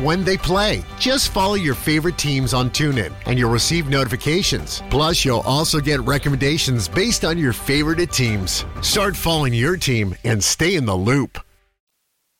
when they play. Just follow your favorite teams on TuneIn, and you'll receive notifications. Plus, you'll also get recommendations based on your favorite teams. Start following your team and stay in the loop.